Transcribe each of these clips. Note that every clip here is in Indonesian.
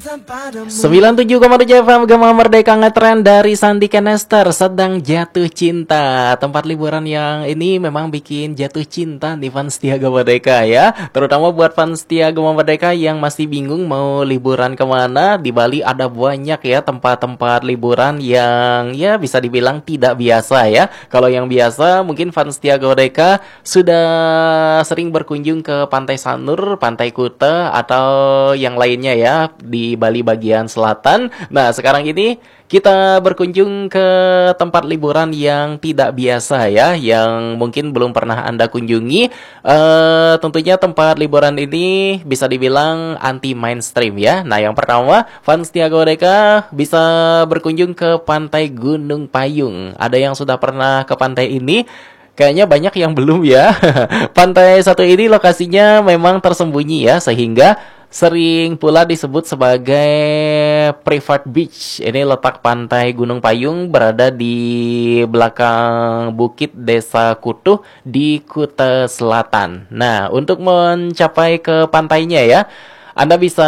97,7 FM Gema Merdeka ngetren dari Sandi Kenester sedang jatuh cinta. Tempat liburan yang ini memang bikin jatuh cinta nih fans setia Gema Merdeka ya. Terutama buat fans setia Gema Merdeka yang masih bingung mau liburan kemana. Di Bali ada banyak ya tempat-tempat liburan yang ya bisa dibilang tidak biasa ya. Kalau yang biasa mungkin fans setia Gema Merdeka sudah sering berkunjung ke Pantai Sanur, Pantai Kuta atau yang lainnya ya di Bali bagian selatan. Nah, sekarang ini kita berkunjung ke tempat liburan yang tidak biasa ya, yang mungkin belum pernah Anda kunjungi. Tentunya tempat liburan ini bisa dibilang anti mainstream ya. Nah, yang pertama, fans Tiago Deka bisa berkunjung ke Pantai Gunung Payung. Ada yang sudah pernah ke pantai ini? Kayaknya banyak yang belum ya. Pantai satu ini lokasinya memang tersembunyi ya, sehingga sering pula disebut sebagai private beach. Ini letak Pantai Gunung Payung berada di belakang Bukit Desa Kutuh di Kuta Selatan. Nah, untuk mencapai ke pantainya ya, Anda bisa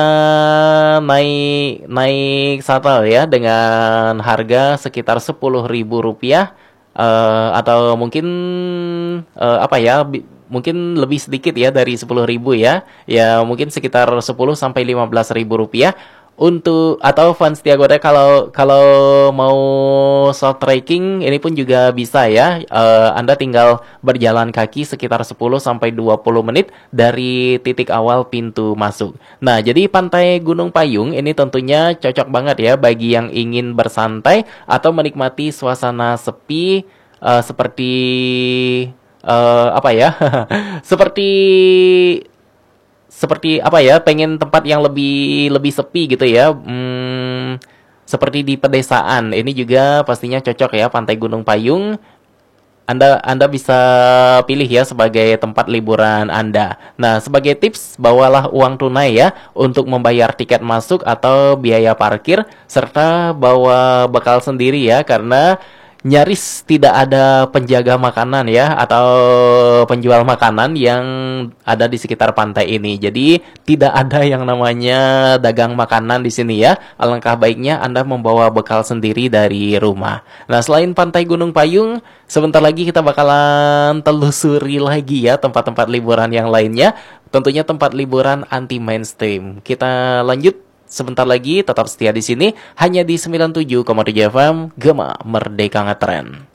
naik shuttle ya dengan harga sekitar Rp10.000 atau mungkin mungkin lebih sedikit ya dari 10.000 ya. Ya mungkin sekitar 10 sampai 15.000 rupiah untuk atau fans Tiago Deka kalau mau short trekking ini pun juga bisa ya. Anda tinggal berjalan kaki sekitar 10 sampai 20 menit dari titik awal pintu masuk. Nah, jadi Pantai Gunung Payung ini tentunya cocok banget ya bagi yang ingin bersantai atau menikmati suasana sepi seperti seperti apa ya, pengen tempat yang lebih sepi gitu ya. Seperti di pedesaan. Ini juga pastinya cocok ya Pantai Gunung Payung. Anda bisa pilih ya sebagai tempat liburan Anda. Nah, sebagai tips, bawalah uang tunai ya untuk membayar tiket masuk atau biaya parkir, serta bawa bekal sendiri ya, karena nyaris tidak ada penjaga makanan ya atau penjual makanan yang ada di sekitar pantai ini. Jadi tidak ada yang namanya dagang makanan di sini ya. Alangkah baiknya Anda membawa bekal sendiri dari rumah. Nah, selain Pantai Gunung Payung, sebentar lagi kita bakalan telusuri lagi ya tempat-tempat liburan yang lainnya. Tentunya tempat liburan anti mainstream. Kita lanjut sebentar lagi, tetap setia di sini hanya di 97,7 FM Gema Merdeka Ngetren.